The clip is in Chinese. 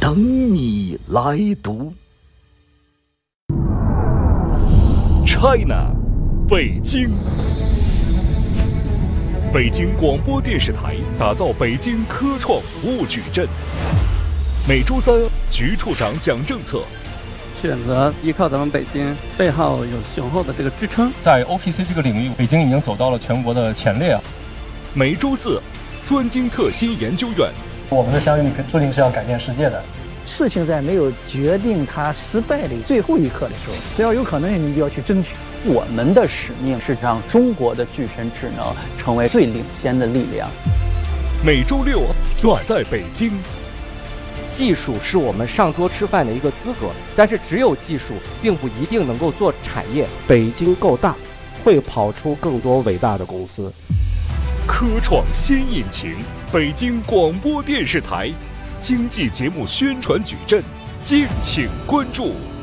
等你来读。China， 北京。北京广播电视台打造北京科创服务矩阵。每周三，局处长讲政策。 选择依靠咱们北京背后有雄厚的这个支撑， 在 OPC 这个领域，北京已经走到了全国的前列。 每周四，专精特新研究院。 我们的相遇注定是要改变世界的。 事情在没有决定它失败的最后一刻的时候，只要有可能，你就要去争取。 我们的使命是让中国的具身智能成为最领先的力量。 每周六，转在北京。 技术是我们上桌吃饭的一个资格，但是只有技术并不一定能够做产业。北京够大，会跑出更多伟大的公司。 科创新引擎，北京广播电视台经济节目宣传矩阵，敬请关注。